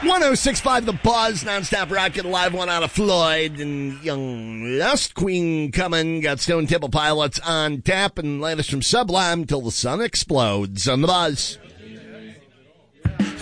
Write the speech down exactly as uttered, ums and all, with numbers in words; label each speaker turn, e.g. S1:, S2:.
S1: one oh six point five The Buzz, nonstop rocket, live one out of Floyd, and young Lust Queen coming. Got Stone Temple Pilots on tap, and latest from Sublime till the sun explodes on The Buzz.